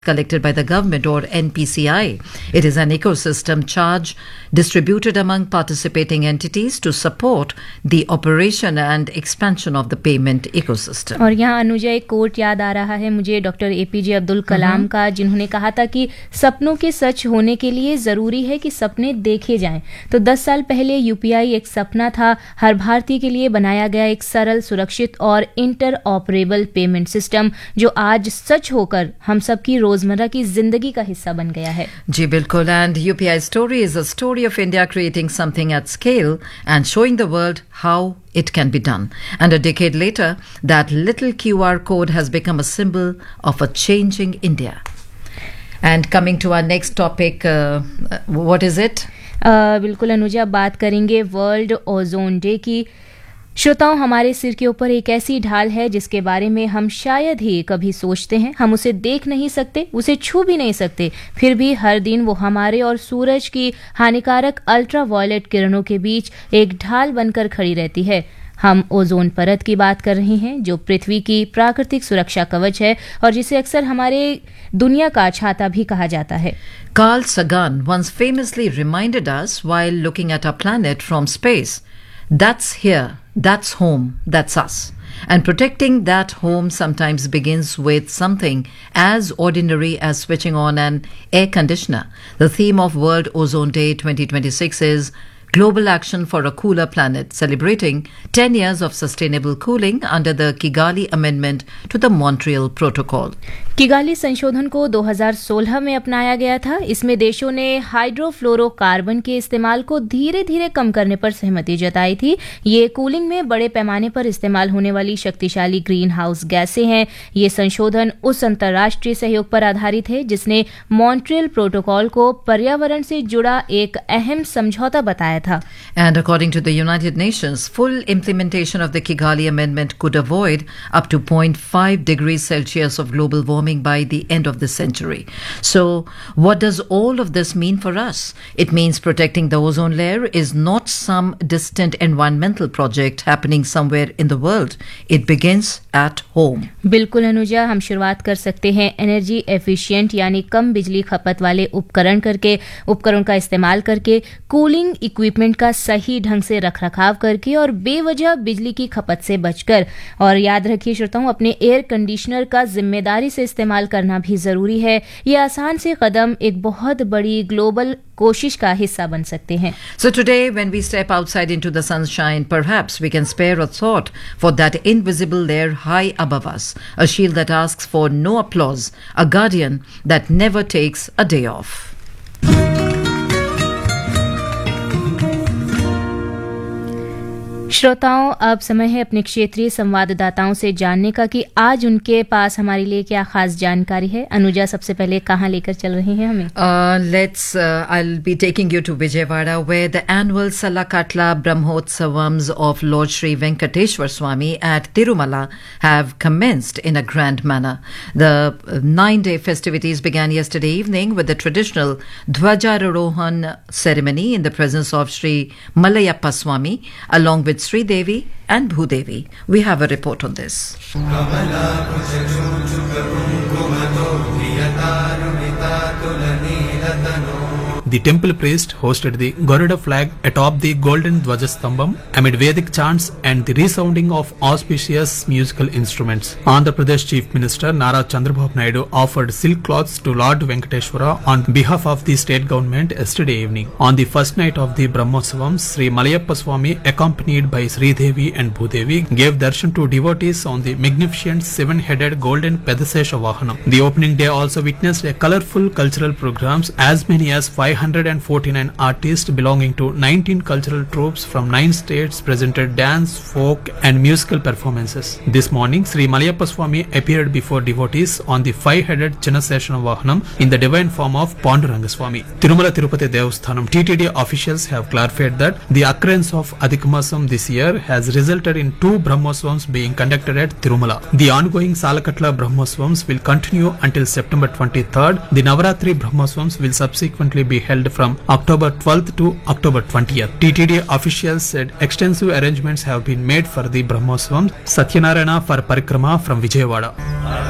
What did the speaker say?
collected by the government or NPCI. It is an ecosystem charge distributed among participating entities to support the operation and expansion of the payment ecosystem. और यहाँ अनुजा एक coat याद आ रहा है मुझे doctor APJ Abdul Kalam का, जिन्होंने कहा था कि सपनों के सच होने के लिए जरूरी है कि सपने देखे जाएं। तो 10 साल पहले UPI एक सपना था, हर भारतीय के लिए बनाया गया एक सरल, सुरक्षित और इंटर ऑपरेबल पेमेंट सिस्टम, जो आज सच होकर हम सबकी रोजमर्रा की जिंदगी का हिस्सा बन गया है। जी बिल्कुल, and UPI story is a story of India creating something at scale and showing the world how it can be done. And a decade later, that little QR code has become a symbol of a changing India. And coming to our next topic, what is it? बिल्कुल अनुजा, बात करेंगे world ozone day की। श्रोताओं, हमारे सिर के ऊपर एक ऐसी ढाल है जिसके बारे में हम शायद ही कभी सोचते हैं। हम उसे देख नहीं सकते, उसे छू भी नहीं सकते, फिर भी हर दिन वो हमारे और सूरज की हानिकारक अल्ट्रा वायलेट किरणों के बीच एक ढाल बनकर खड़ी रहती है। हम ओजोन परत की बात कर रहे हैं, जो पृथ्वी की प्राकृतिक सुरक्षा कवच है और जिसे अक्सर हमारे दुनिया का छाता भी कहा जाता है। Carl Sagan once famously reminded us while looking at our planet from space, that's here, that's home, that's us. And protecting that home sometimes begins with something as ordinary as switching on an air conditioner. The theme of World Ozone Day 2026 is Global Action for a Cooler Planet, celebrating 10 years of sustainable cooling under the Kigali Amendment to the Montreal Protocol. Kigali संशोधन को 2016 में अपनाया गया था। इसमें देशों ने hydrofluorocarbon के इस्तेमाल को धीरे धीरे कम करने पर सहमति जताई थी। ये कूलिंग में बड़े पैमाने पर इस्तेमाल होने वाली शक्तिशाली ग्रीन हाउस गैसें हैं। ये संशोधन उस अंतर्राष्ट्रीय सहयोग पर आधारित है जिसने मॉन्ट्रियल प्रोटोकॉल को पर्यावरण से जुड़ा एक अहम समझौता बताया था। And according to the United Nations, full implementation of the Kigali Amendment could avoid up to 0.5 degrees Celsius of global warming by the end of the century. So, what does all of this mean for us? It means protecting the ozone layer is not some distant environmental project happening somewhere in the world. It begins at home. बिल्कुल अनुजा, हम शुरुआत कर सकते हैं energy efficient यानी कम बिजली खपत वाले उपकरण का इस्तेमाल करके, कूलिंग इक्विपमेंट का सही ढंग से रखरखाव करके और बेवजह बिजली की खपत से बचकर। और याद रखिए श्रोताओं, अपने एयर कंडीशनर का जिम्मेदारी से इस्तेमाल करना भी जरूरी है। ये आसान से कदम एक बहुत बड़ी ग्लोबल कोशिश का हिस्सा बन सकते हैं। So today, when we step outside into the sunshine, perhaps we can spare a thought for that invisible layer high above us, a shield that asks for no applause, a guardian that never takes a day off. श्रोताओं, अब समय है अपने क्षेत्रीय संवाददाताओं से जानने का कि आज उनके पास हमारे लिए क्या खास जानकारी है। अनुजा, सबसे पहले कहाँ लेकर चल रही हैं हमें? I'll be taking you to Vijayawada, where the annual Salakatla Brahmotsavams of Lord Sri Venkateshwar Swami at Tirumala have commenced in a grand manner. The 9-day festivities began yesterday evening with the traditional Dhwajarohan ceremony in the presence of Sri Malayappa Swami, along with Sri Devi and Bhudevi. We have a report on this. The temple priest hosted the Garuda flag atop the golden Dvajastambam amid Vedic chants and the resounding of auspicious musical instruments. Andhra Pradesh Chief Minister Nara Chandrababu Naidu offered silk cloths to Lord Venkateshwara on behalf of the state government yesterday evening. On the first night of the Brahmotsavam, Sri Malayappa Swami, accompanied by Sri Devi and Bhudevi, gave darshan to devotees on the magnificent 7-headed golden Pedasesha Vahanam. The opening day also witnessed a colorful cultural programs. As many as 549 artists belonging to 19 cultural troupes from 9 states presented dance, folk and musical performances. This morning, Sri Malayappa Swami appeared before devotees on the 5-headed Chinnaseshana Vahanam in the divine form of Panduranga Swami. Tirumala Tirupati Devasthanam TTD officials have clarified that the occurrence of Adhikamasam this year has resulted in 2 Brahmosvams being conducted at Tirumala. The ongoing Salakatla Brahmosvams will continue until September 23rd. The Navaratri Brahmosvams will subsequently be held from October 12th to October 20th. TTD officials said extensive arrangements have been made for the Brahmosvam. Satyanarayana for Parikrama from Vijayawada.